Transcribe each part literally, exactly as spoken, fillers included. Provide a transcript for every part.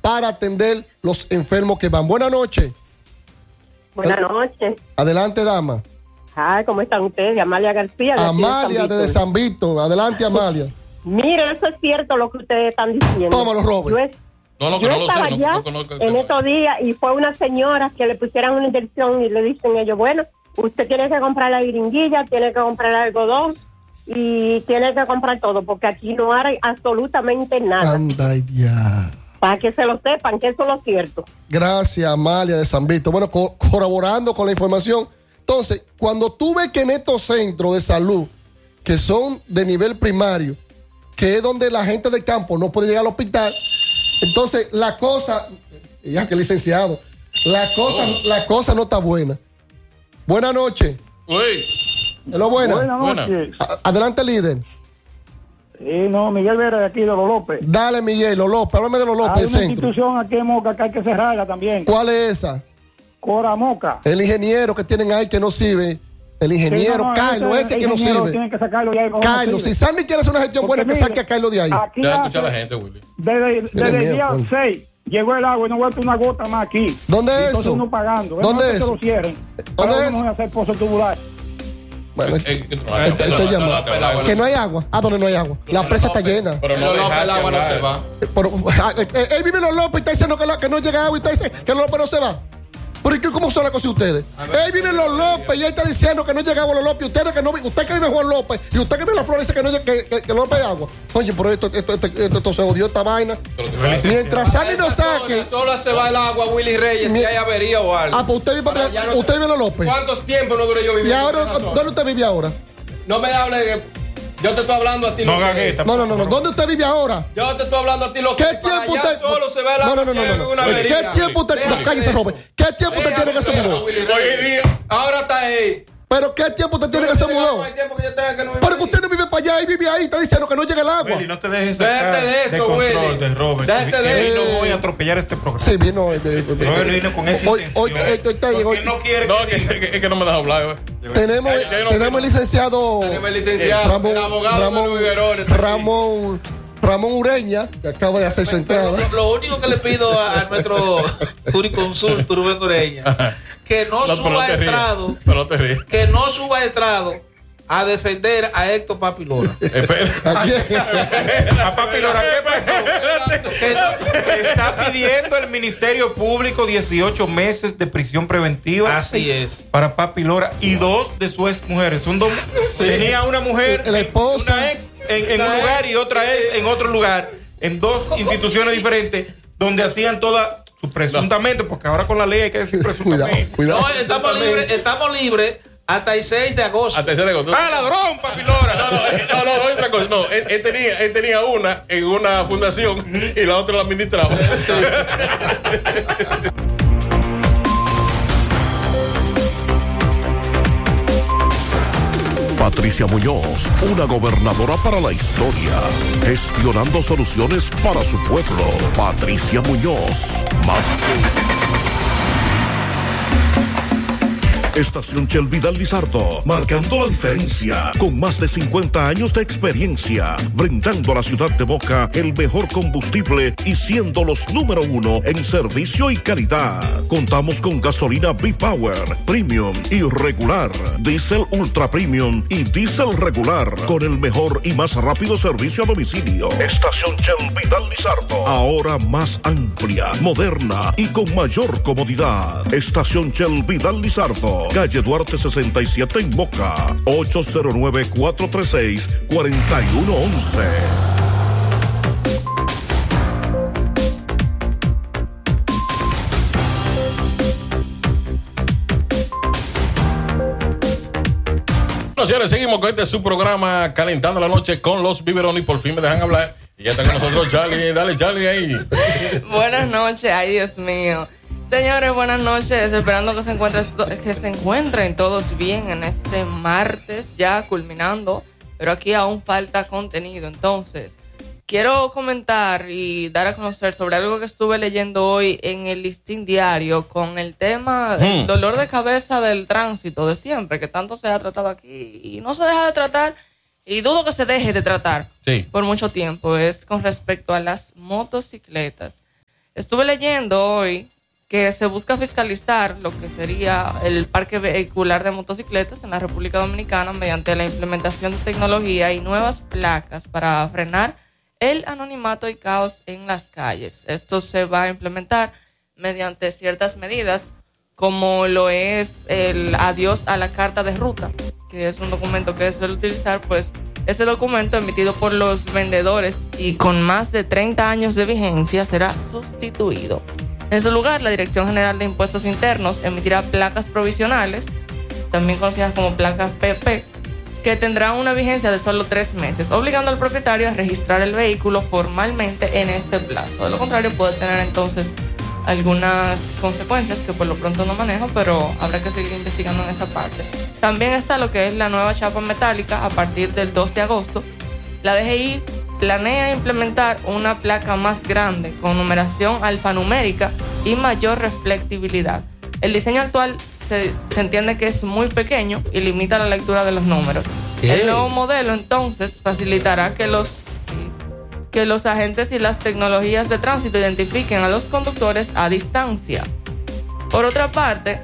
para atender los enfermos que van. Buenas noches. Buenas noches. Adelante, dama. Ay, ¿cómo están ustedes? Amalia García. De Amalia desde San Víctor. Adelante, Amalia. Mire, eso es cierto lo que ustedes están diciendo. Tómalo, Robert. Yo, es, no, no, yo no lo estaba sé, allá no, no, no, no, en no. estos días y fue una señora que le pusieron una inyección y le dicen ellos, bueno, usted tiene que comprar la jeringuilla, tiene que comprar el algodón y tiene que comprar todo, porque aquí no hay absolutamente nada. Anda, ya. Para que se lo sepan, que eso es lo cierto. Gracias, Amalia de San Víctor. Bueno, co- corroborando con la información. Entonces, cuando tú ves que en estos centros de salud, que son de nivel primario, que es donde la gente del campo no puede llegar al hospital, entonces la cosa, ya que licenciado, la cosa, Oh. la cosa no está buena. Buenas noches. Uy. Hello, buena. Buenas Buena. noches. A- Adelante, líder. Sí, no, Miguel Vera de aquí, de Los López. Dale, Miguel, Los López. Háblame de Los López, Hay el una centro. institución aquí en Moca que hay que cerrarla también. ¿Cuál es esa? Cora Moca. El ingeniero que tienen ahí que no sirve. El ingeniero, Sí, no, no, Carlos, ese, que no ingeniero sirve. Tienen que sacarlo ya. no Carlos, sirve. si Sandy quiere hacer una gestión Porque buena, que mire, saque a Carlos de ahí. Aquí Ya hace- escucha a la gente, Willy. Desde, desde Tiene el miedo, día coño. seis llegó el agua y no vuelto una gota más aquí. ¿Dónde es Entonces eso? uno pagando. ¿Dónde no es que eso? lo cierren. ¿Dónde Ahora es? vamos a hacer pozos tubulares. Bueno, Eh, eh, que- Este- este llamado. que no hay agua. Ah, donde no hay agua. La presa está llena. Pero no deja el agua no se va. Eh, Pero, ah, eh, eh, él vive en Los López y está diciendo que, la- que no llega agua y está diciendo que Los López no se va. ¿Pero y qué- cómo son las cosas de ustedes? Él vive en Los López y él está diciendo que no llega agua a Los López. Ustedes que no, vi- usted que vive en Juan López y usted que vive en La Flores dice que no llega- que, que, que Los López hay agua. Oye, pero esto, esto, esto, esto, esto se odió esta vaina. Mientras Sandy no saque. Solo se va el agua, Willy Reyes, Mi- si hay avería o algo. Ah, pues usted vive, Ahora, ya no usted sé- vive en Los López. ¿Cuántos tiempos no duré yo ¿Y viviendo? ahora en esa zona? dónde usted vive ahora? No me hable de... Yo te estoy hablando a ti. No, lo que- gagueta. No, no, no, no. ¿Dónde usted vive ahora? Yo te estoy hablando a ti lo que... ¿Qué para tiempo allá usted? solo se va el No, agua no, no, no, si hay no, una no. avería. ¿Qué tiempo usted? Déjame No, cállese, eso. Robert. ¿Qué tiempo usted tiene que se Déjame mudó? eso, Willy Hoy Reyes. día. Ahora está ahí. ¿Pero qué tiempo usted tiene que se mudó? No hay tiempo que yo tenga que no viva Pero que ahí. usted no vive para allá y vive ahí. Está diciendo que no llega el agua. Willy, no te dejes sacar Déjate de eso, control Willy. de Robert. Déjate de Que eso. no voy a atropellar este programa. Sí, vino. eh, eh, eh, Robert vino con esa Hoy, intención. hoy, eh, hoy te digo, Porque no quiere No, que que, diga. que, que no me deja hablar. eh. tenemos, Ya, ya no tenemos opino. el licenciado Tenemos el licenciado, Ramón, el abogado Ramón, de Luis Verón está aquí. Ramón, Ramón Ureña, que acaba de hacer su entrada. Lo, lo único que le pido a, a nuestro jurisconsulto Rubén Ureña, que no, No, pero suba no a te rías. estrado, Pero no te rías. que no suba a estrado a defender a Héctor Papilora. Espera. Aquí- A Papi Lora, ¿qué pasó? Que está pidiendo el Ministerio Público dieciocho meses de prisión preventiva. Así es. Para Papi Lora y dos de sus ex mujeres. Son dos. Tenía una mujer, La esposa. una ex en, en un lugar y otra ex en otro lugar, en dos instituciones diferentes, donde hacían toda su presuntamente, porque ahora con la ley hay que decir Cuidado, presuntamente. cuidado. No, estamos libres, estamos libres hasta el seis de agosto. Hasta ese de ¡Ah, ladrón, Papi Lora! No, no, eh, no, no, no, otra cosa. No, él, él tenía, él tenía una en una fundación y la otra la administraba. Patricia Muñoz, una gobernadora para la historia, gestionando soluciones para su pueblo. Patricia Muñoz, más Estación Shell Vidal Lizardo, marcando la diferencia, con más de cincuenta años de experiencia, brindando a la ciudad de Moca el mejor combustible y siendo los número uno en servicio y calidad. Contamos con gasolina B-Power, Premium y regular, Diesel Ultra Premium y Diesel regular, con el mejor y más rápido servicio a domicilio. Estación Shell Vidal Lizardo, ahora más amplia, moderna y con mayor comodidad. Estación Shell Vidal Lizardo, calle Duarte sesenta y siete en Moca, ocho cero nueve, cuatro tres seis, cuatro uno uno uno. Bueno, señores, seguimos con este su programa Calentando la Noche con los Biberones. Por fin me dejan hablar. Y ya está con nosotros Charlie. Dale, Charlie, ahí. Buenas noches, ay Dios mío. Señores, buenas noches. Esperando que se encuentren, que se encuentren todos bien en este martes, ya culminando. Pero aquí aún falta contenido. Entonces, quiero comentar y dar a conocer sobre algo que estuve leyendo hoy en el Listín Diario con el tema del Hmm. dolor de cabeza del tránsito de siempre, que tanto se ha tratado aquí y no se deja de tratar. Y dudo que se deje de tratar Sí. por mucho tiempo. Es con respecto a las motocicletas. Estuve leyendo hoy que se busca fiscalizar lo que sería el parque vehicular de motocicletas en la República Dominicana mediante la implementación de tecnología y nuevas placas para frenar el anonimato y caos en las calles. Esto se va a implementar mediante ciertas medidas, como lo es el adiós a la carta de ruta, que es un documento que se suele utilizar, pues ese documento emitido por los vendedores y con más de treinta años de vigencia será sustituido. En su lugar, la Dirección General de Impuestos Internos emitirá placas provisionales, también conocidas como placas P P, que tendrán una vigencia de solo tres meses, obligando al propietario a registrar el vehículo formalmente en este plazo. De lo contrario, puede tener entonces algunas consecuencias que por lo pronto no manejo, pero habrá que seguir investigando en esa parte. También está lo que es la nueva chapa metálica a partir del dos de agosto. La D G I planea implementar una placa más grande con numeración alfanumérica y mayor reflectibilidad. El diseño actual se, se entiende que es muy pequeño y limita la lectura de los números. ¿Qué? El nuevo modelo entonces facilitará que los, sí, que los agentes y las tecnologías de tránsito identifiquen a los conductores a distancia. Por otra parte,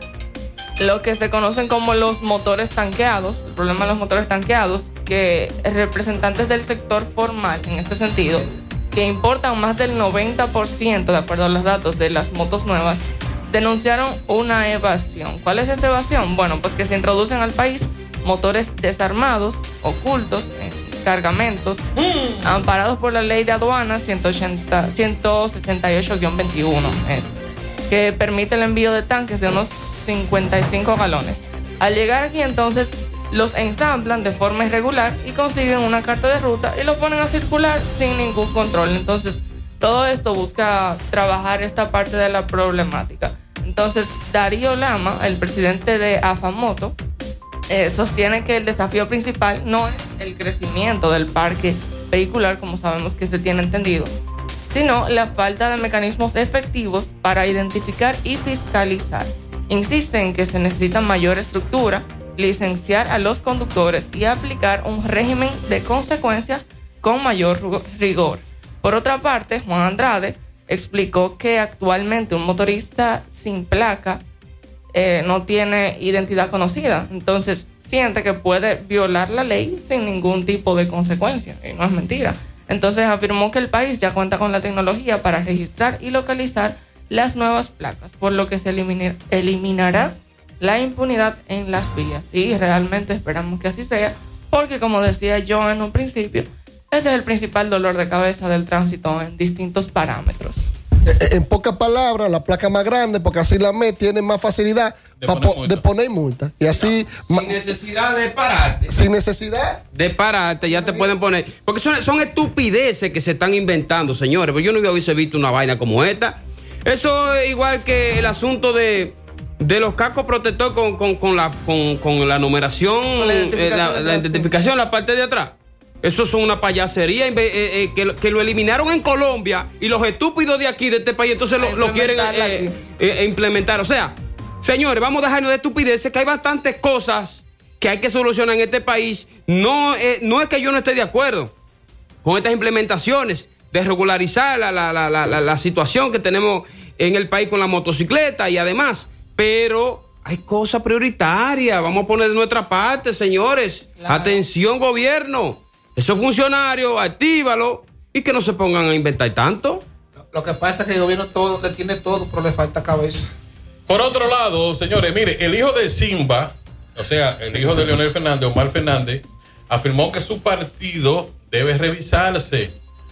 lo que se conocen como los motores tanqueados, el problema de los motores tanqueados, que representantes del sector formal, en este sentido, que importan más del noventa por ciento, de acuerdo a los datos de las motos nuevas, denunciaron una evasión. ¿Cuál es esta evasión? Bueno, pues que se introducen al país motores desarmados, ocultos, en cargamentos, mm. amparados por la ley de aduanas ciento ochenta, ciento sesenta y ocho guión veintiuno, es, que permite el envío de tanques de unos cincuenta y cinco galones. Al llegar aquí, entonces, los ensamblan de forma irregular y consiguen una carta de ruta y lo ponen a circular sin ningún control. Entonces, todo esto busca trabajar esta parte de la problemática. Entonces, Darío Lama, el presidente de AFAMoto, eh, sostiene que el desafío principal no es el crecimiento del parque vehicular, como sabemos que se tiene entendido, sino la falta de mecanismos efectivos para identificar y fiscalizar. Insiste en que se necesita mayor estructura, licenciar a los conductores y aplicar un régimen de consecuencias con mayor rigor. Por otra parte, Juan Andrade explicó que actualmente un motorista sin placa eh, no tiene identidad conocida, entonces siente que puede violar la ley sin ningún tipo de consecuencia, y no es mentira. Entonces afirmó que el país ya cuenta con la tecnología para registrar y localizar las nuevas placas, por lo que se eliminar, eliminará la impunidad en las vías. Y realmente esperamos que así sea, porque como decía yo en un principio, este es el principal dolor de cabeza del tránsito en distintos parámetros. En pocas palabras, la placa más grande, porque así la M E tiene más facilidad de, poner, po- multa. de poner multa. Y así. No, sin ma- necesidad de pararte. Sin necesidad de pararte, ya te pueden poner. Porque son, son estupideces que se están inventando, señores. Pero yo no hubiese visto una vaina como esta. Eso es igual que el asunto de. De los cascos protectores con, con, con, la, con, con la numeración, la identificación, eh, la, la, identificación la parte de atrás. Eso son una payasería eh, eh, que, que lo eliminaron en Colombia y los estúpidos de aquí, de este país, entonces lo, lo quieren eh, eh, implementar. O sea, señores, vamos a dejarnos de estupideces, que hay bastantes cosas que hay que solucionar en este país. No, eh, no es que yo no esté de acuerdo con estas implementaciones de regularizar la, la, la, la, la, la situación que tenemos en el país con la motocicleta y además... Pero hay cosas prioritarias. Vamos a poner de nuestra parte, señores. Claro. Atención, gobierno. Esos funcionarios, actívalo y que no se pongan a inventar tanto. Lo que pasa es que el gobierno todo le tiene todo, pero le falta cabeza. Por otro lado, señores, mire, el hijo de Simba, o sea, el hijo de Leonel Fernández, Omar Fernández, afirmó que su partido debe revisarse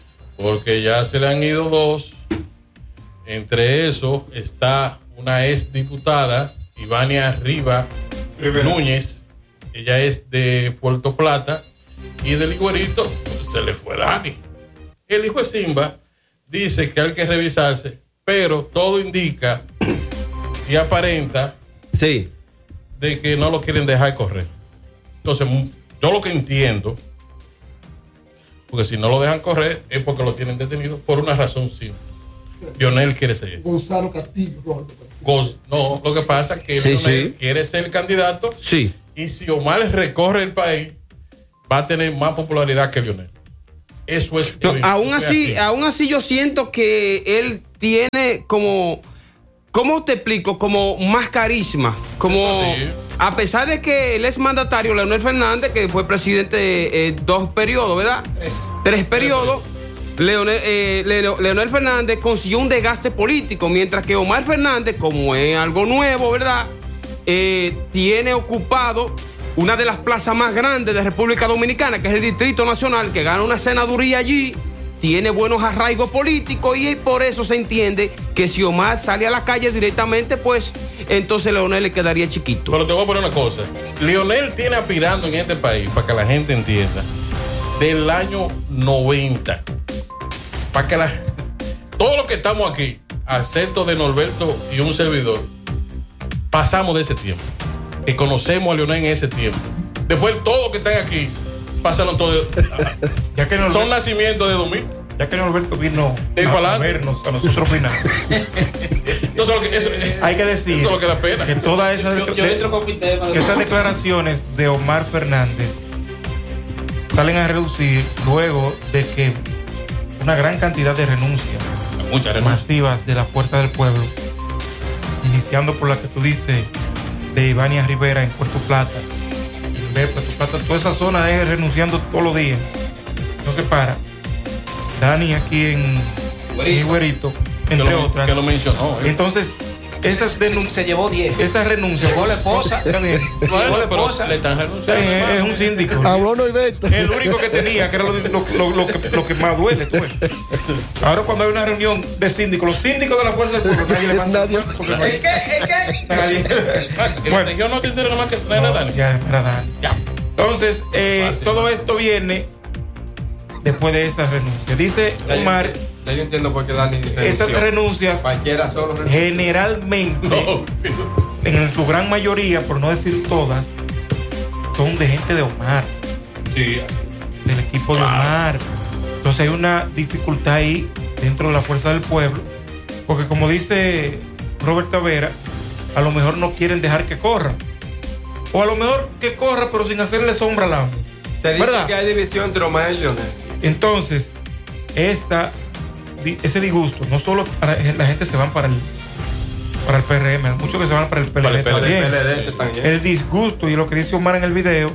porque ya se le han ido dos. Entre esos está una ex diputada, Ivania Riva Rivera. Núñez. Ella es de Puerto Plata. Y del iguerito pues, se le fue Dani. El hijo de Simba dice que hay que revisarse, pero todo indica y aparenta sí. de que no lo quieren dejar correr. Entonces, yo lo que entiendo, porque si no lo dejan correr es porque lo tienen detenido por una razón simple. Lionel quiere ser. Gonzalo Castillo. Goz, no, lo que pasa es que sí, Lionel sí. quiere ser candidato. Sí. Y si Omar recorre el país, va a tener más popularidad que Lionel. Eso es. No, aún así, así, aún así yo siento que él tiene como, ¿cómo te explico? Como más carisma, como Sí. a pesar de que el exmandatario Leonel Fernández, que fue presidente eh, dos periodos, ¿verdad? Tres. Tres periodos. Leonel, eh, Leo- Leonel Fernández consiguió un desgaste político, mientras que Omar Fernández, como es algo nuevo, ¿verdad? Eh, tiene ocupado una de las plazas más grandes de República Dominicana, que es el Distrito Nacional, que gana una senaduría allí, tiene buenos arraigos políticos y por eso se entiende que si Omar sale a la calle directamente, pues entonces Leonel le quedaría chiquito. Pero te voy a poner una cosa. Leonel tiene aspirando en este país, para que la gente entienda, del año noventa. Para que la... Todos los que estamos aquí, excepto de Norberto y un servidor, pasamos de ese tiempo. Que conocemos a Leonel en ese tiempo. Después todos los que están aquí, pasaron todos. Ya que Norberto, Son nacimientos de dos mil. ya que Norberto vino De a, a pa'lante. vernos a nosotros opinar. Entonces, lo que- eso, Hay que decir eso es lo que da pena. que todas esas, Yo, yo de- entro con mi tema. de- que esas declaraciones de Omar Fernández salen a reducir luego de que una gran cantidad de renuncias Muchas renuncias. masivas de la Fuerza del Pueblo, iniciando por la que tú dices de Ivania Rivera en Puerto Plata, en Ver, Puerto Plata, toda esa zona es renunciando todos los días, no se para. Dani aquí en en Güerito, Que entre lo, otras. que lo mencionó. ¿eh? Entonces, esas, se, denun- se llevó diez. esas renuncias. Llegó la esposa. Está bien. Bueno, la pero esposa. le están renunciando. Es, es un síndico. Habló Norberto. El único que tenía, que era lo, lo- lo- lo que, lo que más duele. Tú ves. Ahora cuando hay una reunión de síndicos, los síndicos de la Fuerza del Pueblo, nadie le manda. Nadie. porque no hay- ¿El qué? ¿El qué? nadie. Ah, que Bueno. yo no te entiendo nada más que era Dani. Ya, era Dani. Ya. Entonces, eh, Fácil. todo esto viene después de esas renuncias. Dice Omar, Ya yo entiendo por qué Dani esas renunció. renuncias Cualquiera solo renunció. generalmente, No. en su gran mayoría, por no decir todas, son de gente de Omar, Sí. del equipo de Omar. Entonces hay una dificultad ahí dentro de la Fuerza del Pueblo, porque como dice Robert Tavera, a lo mejor no quieren dejar que corra, o a lo mejor que corra pero sin hacerle sombra al amo. Se dice ¿Verdad? que hay división entre Omar y Leonel. Entonces, esta, di- ese disgusto, no solo para, la gente se van para el para el P R M, muchos que se van para el P L D, Para el El también. P L D se están yendo. El disgusto y lo que dice Omar en el video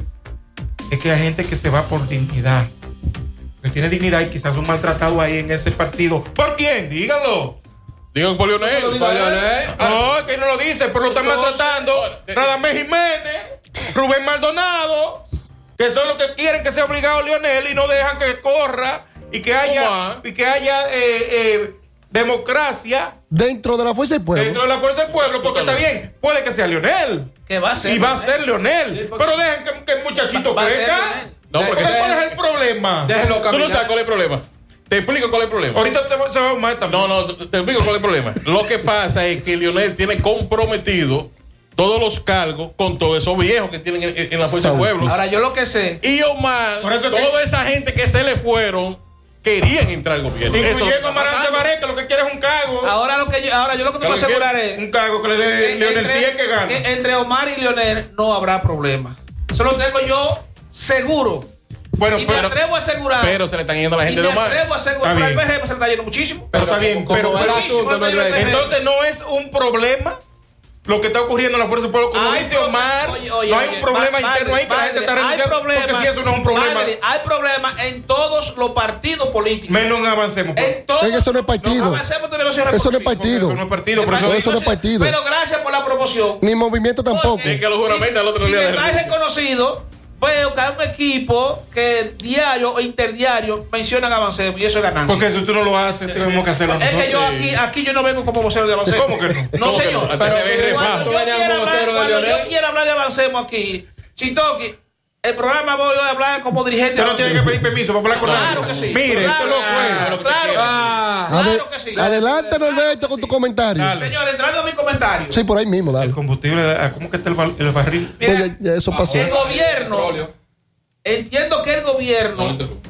es que hay gente que se va por dignidad, que tiene dignidad y quizás un maltratado ahí en ese partido. ¿Por quién? Díganlo. Digo por Leonel. Por Leonel. No, es que no lo dice, pero lo están maltratando. Radamés Jiménez, Rubén Maldonado, que son los que quieren que sea obligado Leonel y no dejan que corra y que haya, Omar. y que haya eh, eh, democracia Dentro de la fuerza del pueblo. dentro de la Fuerza del Pueblo, porque está bien, puede que sea Leonel. Que va a ser. Y va a ser Leonel. Sí, porque- Pero dejen que, que el muchachito Va- va a ser crezca. Leonel. No, porque Porque ¿cuál es el problema? Déjenlo tú no caminar. sabes cuál es el problema. Te explico cuál es el problema. Ahorita se va, se va a Omar también. No, no, te te explico cuál es el problema. Lo que pasa es que Leonel tiene comprometido todos los cargos con todos esos viejos que tienen en, en la Fuerza del Pueblo. Ahora, yo lo que sé. Y Omar, Por eso que- toda esa gente que se le fueron, querían entrar al gobierno. Eso es lo que Incluyendo está a Marante pasando. Baré, que lo que quiere es un cargo. Ahora, lo que yo, ahora yo lo que te Claro puedo que- asegurar es. Un cargo que le dé que Leonel entre- si es que gana. que entre Omar y Leonel no habrá problema. Eso lo tengo yo seguro. Bueno, y me pero, atrevo a asegurar. Pero se le están yendo a la y gente me de Omar. atrevo a asegurar. Está Para el bien. P R M se le está yendo muchísimo. pero está bien, como pero, va el pero- muchísimo, asunto, el Norbert. P R M. entonces no es un problema lo que está ocurriendo en la Fuerza del Pueblo, como Hay dice pro- Omar. oye, oye, no hay oye, un problema Ma- interno ahí que la gente está Madre, hay renunciando. problemas, Porque si eso no es un problema, Madre, hay problemas en todos los partidos políticos. menos no avancemos. pues. En todos. Es que eso no es partido. No avancemos, todavía no se Eso no es reconoce. partido. Eso no es partido, por eso No, eso no es partido. Pero gracias por la promoción. Ni movimiento tampoco. Es que lo juramenta el otro si día de está renuncia. reconocido, veo que hay un equipo que diario o interdiario mencionan Avancemos y eso es ganancia. Porque si tú no lo haces, tenemos que hacerlo es que nosotros. yo aquí, aquí yo no vengo como vocero de Avancemos. ¿Cómo que no? No, ¿Cómo que señor. no? Hasta Pero te ves cuando refajo. yo Tú venías quiera como hablar- vocero de cuando yo Leonel. quiera hablar de Avancemos aquí, Chitoki, el programa voy a hablar como dirigente. Usted no tiene que pedir permiso para hablar con Claro nadie. que sí. Mire, Claro, esto es loco, claro, eh. lo que te claro, quieras. ah, Ade- claro que sí. Adelante, Norberto, con tu comentario. Dale. Señor, entrando a mi comentario. Sí, por ahí mismo, El dale. combustible, ¿cómo que está el, bar- el barril? Mira, Oye, ya eso pasó. el gobierno, Petróleo. entiendo que el gobierno No, no te-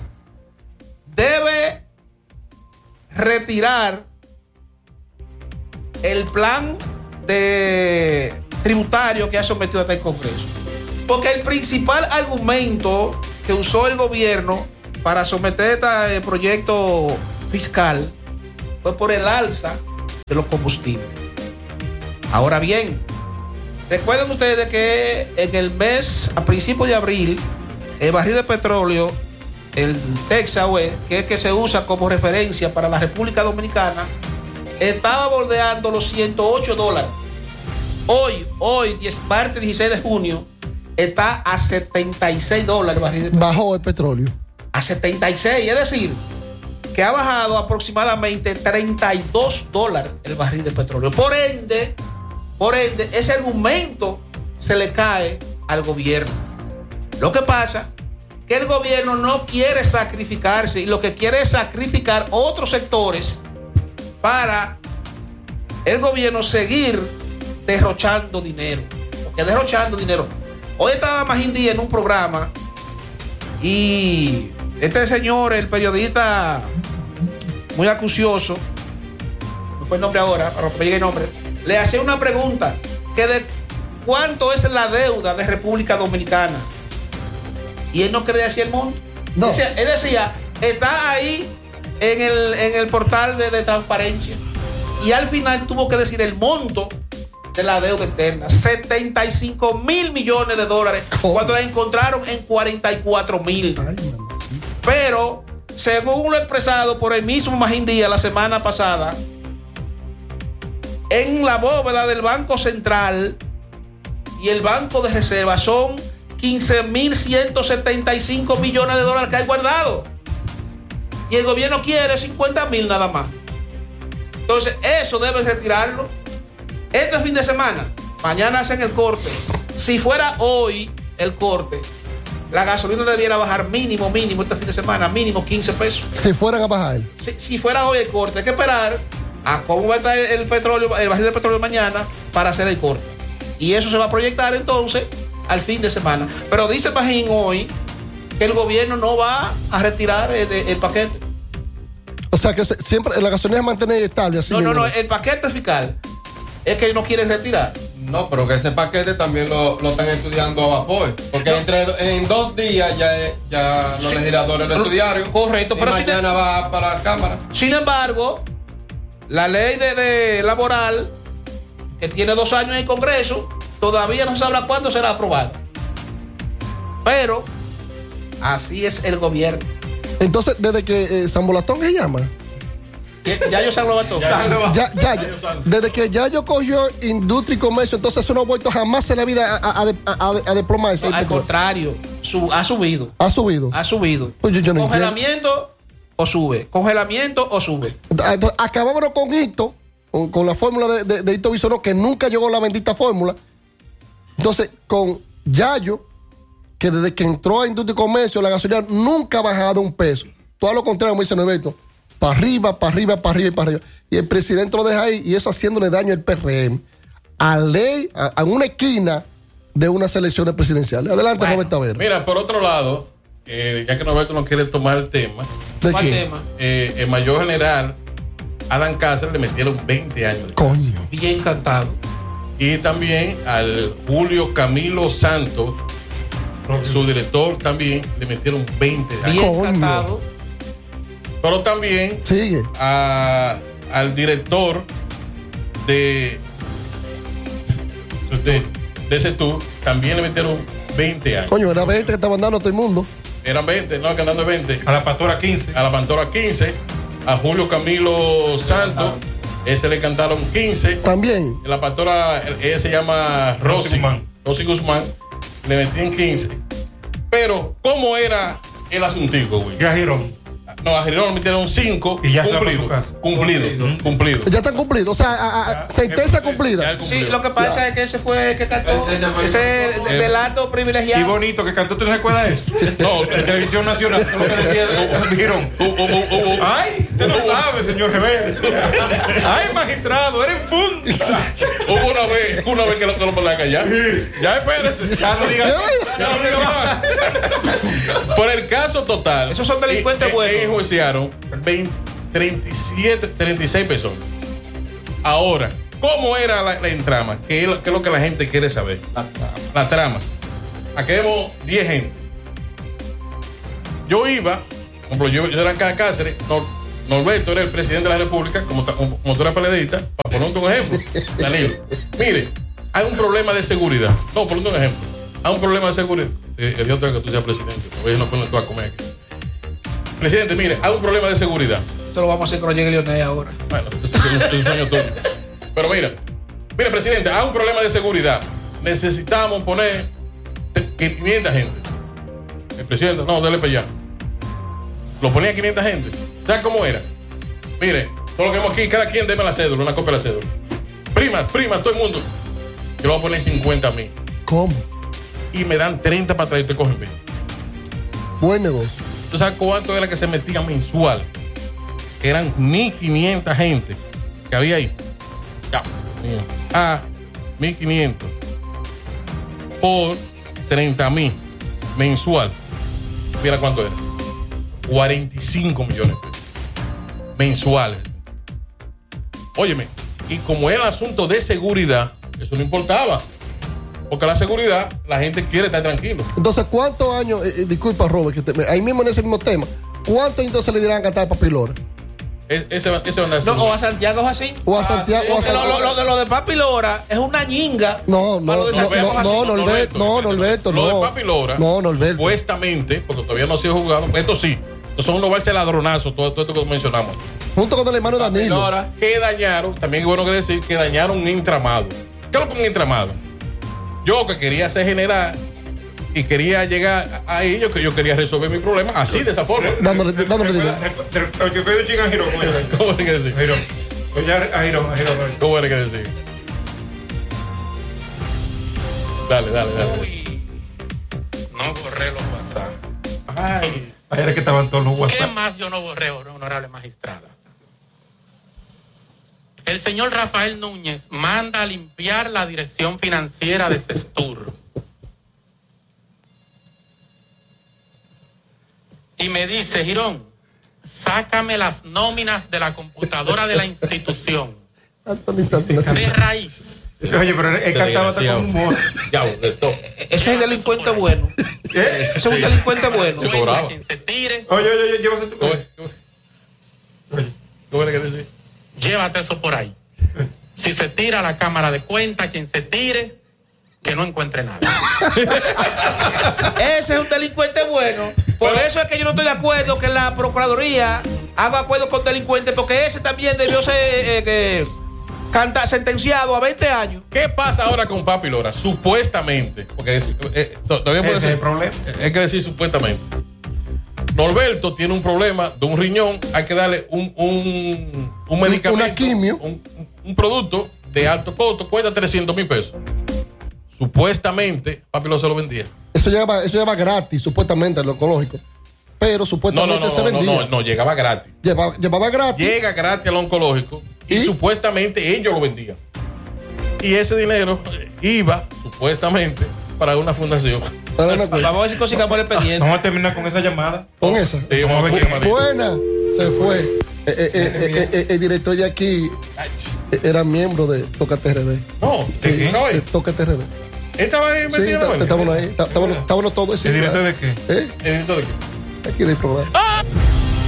debe retirar el plan de tributario que ha sometido hasta el Congreso. Porque el principal argumento que usó el gobierno para someter este proyecto fiscal fue por el alza de los combustibles. Ahora bien, recuerden ustedes que en el mes, a principios de abril, el barril de petróleo, el Texas West, que es que se usa como referencia para la República Dominicana, estaba bordeando los ciento ocho dólares. Hoy, hoy, martes dieciséis de junio, está a setenta y seis dólares el barril de petróleo. Bajó el petróleo. A setenta y seis, es decir, que ha bajado aproximadamente treinta y dos dólares el barril de petróleo. Por ende, por ende, ese argumento se le cae al gobierno. Lo que pasa que el gobierno no quiere sacrificarse y lo que quiere es sacrificar otros sectores para el gobierno seguir derrochando dinero. Porque derrochando dinero. Hoy estaba Magín Díaz en un programa y este señor, el periodista muy acucioso, no fue el nombre ahora, para que me llegue el nombre, le hacía una pregunta que de cuánto es la deuda de República Dominicana. Y él no quería decir el monto. No. Decía, él decía, está ahí en el, en el portal de, de transparencia. Y al final tuvo que decir el monto de la deuda externa. setenta y cinco mil millones de dólares. ¿Cómo? Cuando la encontraron en cuarenta y cuatro mil. Pero, según lo expresado por el mismo Magín Díaz la semana pasada, en la bóveda del Banco Central y el Banco de Reserva son quince mil ciento setenta y cinco millones de dólares que hay guardado. Y el gobierno quiere cincuenta mil nada más. Entonces, eso debe retirarlo. Este fin de semana, mañana hacen el corte. Si fuera hoy el corte, la gasolina debiera bajar mínimo, mínimo este fin de semana, mínimo quince pesos. Si fueran a bajar. Si, si fuera hoy el corte, hay que esperar a cómo va a estar el petróleo, el barril de petróleo mañana para hacer el corte. Y eso se va a proyectar entonces al fin de semana. Pero dice Magín hoy que el gobierno no va a retirar el, el paquete. O sea que se, siempre la gasolina se mantiene estable. Así no, mismo. no, no, el paquete fiscal es que no quieren retirar. No, pero que ese paquete también lo, lo están estudiando a vapor. Porque entre, en dos días ya, ya los sí. legisladores lo estudiaron. Correcto, y pero mañana sin, va para la Cámara. Sin embargo, la ley de, de laboral, que tiene dos años en el Congreso, todavía no se sabrá cuándo será aprobada. Pero así es el gobierno. Entonces, desde que eh, San Bolatón se llama. Ya yo San Bolatón. Ya, ya, ya, desde que ya yo cogió industria y comercio, entonces eso no ha vuelto jamás en la vida a, a, a, a, a desplomarse. No, al contrario, su, ha subido. Ha subido. Ha subido. Pues yo, yo no Congelamiento entiendo. o sube. Congelamiento o sube. Entonces, acabámonos con Hito, con, con la fórmula de, de, de Hito Bisonó, que nunca llegó la bendita fórmula. Entonces, con Yayo, que desde que entró a industria y comercio, la gasolina nunca ha bajado un peso. Todo lo contrario, como dice Norberto, para arriba, para arriba, para arriba y para arriba. Y el presidente lo deja ahí y eso haciéndole daño al P R M. A ley, a, a una esquina de unas elecciones presidenciales. Adelante, bueno, Roberto Avero. Mira, por otro lado, eh, ya que Norberto no quiere tomar el tema. ¿De ¿Cuál qué? tema? Eh, el mayor general Adán Cáceres le metieron veinte años. Coño. Bien cantado. Y también al Julio Camilo Santos, su director, también le metieron veinte años. Bien Coño. cantado. Pero también Sigue. a, al director de, de, de ese tour también le metieron veinte años. Coño, era veinte que estaban dando a todo el mundo. Eran veinte, no, que andando de veinte. A la pastora quince. A la Pantora quince. A Julio Camilo Santos, ese le cantaron quince. También. La pastora, ella se llama Rosy Guzmán. Rosy Guzmán, le metían quince. Pero, ¿cómo era el asuntico, güey? Y a Girón. No, a Girón le metieron cinco. Y ya se cumplido, va para su casa. cumplido, cumplido, cumplido. Ya están cumplidos. O sea, a, a, sentencia cumplida. Sí, lo que pasa Ya. es que ese fue el que cantó. Ese fue el Ese que cantó. delato Y privilegiado. bonito que cantó, ¿tú te recuerdas eso? No, En Televisión Nacional, lo que decía de Girón. Hubo- hubo- hubo- Ay, usted no sabe, señor Rebelde. Ay, magistrado, era infundo. Hubo una vez, una vez que lo, que lo mandaron a callar. Ya espérese. Ya no diga. Ya no diga más. Por el caso total. Esos son delincuentes eh, eh, buenos. enjuiciaron veinte, treinta y siete, treinta y seis personas. Ahora, ¿cómo era la, la trama? ¿Qué es, lo, qué es lo que la gente quiere saber? La trama. La trama. Aquí vemos diez gente. Yo iba, por ejemplo, yo, yo era acá de Cáceres, no, Norberto era el presidente de la República, como, como, como tú eres peleadista, para ponerte un ejemplo, Danilo. Mire, hay un problema de seguridad. No, ponerte un ejemplo. Hay un problema de seguridad. Eh, Dios te que tú seas presidente. Hoy no ponen tú a comer aquí. Presidente, mire, hay un problema de seguridad. Eso lo vamos a hacer cuando llegue Leonel ahora. Bueno, eso es un sueño tuyo. Pero mira, mire, presidente, hay un problema de seguridad. Necesitamos poner quinientas gente. El presidente, no, dale para allá. Lo ponía quinientas gente. ¿Sabes cómo era? Mire, todo lo que vemos aquí, cada quien deme la cédula, una copia de la cédula. Prima, prima, todo el mundo. Yo le voy a poner cincuenta a mí. ¿Cómo? Y me dan treinta para traer y te cogen bien. Buen negocio. ¿Tú sabes cuánto era que se metía mensual? Que eran mil quinientas gente que había ahí. Ya. Ah, mil quinientos por treinta mil mensual. Mira cuánto era. cuarenta y cinco millones de pesos mensuales. Óyeme, y como era el asunto de seguridad, eso no importaba. Porque la seguridad, la gente quiere estar tranquilo. Entonces, ¿cuántos años, eh, disculpa Robert, que te, ahí mismo en ese mismo tema, ¿cuántos entonces le dirán a cantar a Papi Lora? Es, ese, ese va a No, o a Santiago es así. O a Santiago. Ah, sí. O a Porque lo, Santiago. lo, lo de lo de Papi Lora es una ñinga. No, no, no, no, no, Norberto, no, Norberto, Lo no. de Papi Lora, No, Norberto. supuestamente, porque todavía no ha sido jugado, esto sí, estos son unos balches ladronazos, todo, todo esto que mencionamos. Junto con el hermano Danilo. Lora, que dañaron, también es bueno que decir, que dañaron un entramado. ¿Qué es lo que es un entramado? Yo que quería hacer generar y quería llegar a ellos, que yo quería resolver mi problema así, de esa forma. Dándole, dándole dinero. ¿Cómo hay que decir? ¿Cómo hay que decir? Dale, dale, dale. Uy, no borré los WhatsApp. Ay, ahí era que estaban todos los ¿Qué WhatsApp. más yo no borré, honorable magistrada? El señor Rafael Núñez manda a limpiar la dirección financiera de Sestur. Y me dice, Girón, sácame las nóminas de la computadora de la institución. De raíz. Oye, pero él cantaba hasta con humor. Ya, de todo. Ese es delincuente bueno. ¿Eh? Ese es un delincuente bueno. Se cobraba. Quien se tire, Oye, oye, oye, llévase tu. ¿Cómo es? ¿Cómo hay que decir? llévate eso por ahí. Si se tira la cámara de cuenta, quien se tire, que no encuentre nada. Ese es un delincuente bueno. Por Pero, eso es que yo no estoy de acuerdo que la Procuraduría haga acuerdo con delincuentes, porque ese también debió ser eh, que canta, sentenciado a veinte años. ¿Qué pasa ahora con Papi Lora? Supuestamente, porque eh, todavía puede Ese ser, es el problema. hay que decir supuestamente. Norberto tiene un problema de un riñón, hay que darle un, un, un medicamento, una quimio. Un, un producto de alto costo, cuesta trescientos mil pesos. Supuestamente, Papi Lora se lo vendía. Eso llegaba, eso llegaba gratis, supuestamente, en lo oncológico. Pero No, supuestamente no, no, se no, no, vendía. no, no, llegaba gratis. Llevaba, llevaba gratis. Llega gratis al oncológico y, ¿Y? supuestamente ellos lo vendían. Y ese dinero iba, supuestamente, para una fundación. Para una cosa. Vamos a ver si consigamos el expediente. Vamos a terminar con esa llamada. Con esa. Sí, vamos a ver qué llamadita. Buena. Se fue. Eh, eh, eh, eh, el director de aquí eh, era miembro de Tócate R D. No, Sí, ¿de qué? ¿Estaba de ahí? Tócate R D. ¿Estaba ahí Sí, metido? está- estábamos ahí. está- Estábamos estábamos todos. sí, ¿El director claro. de qué? ¿Eh? ¿El director de qué? Aquí del programa. ¡Ah!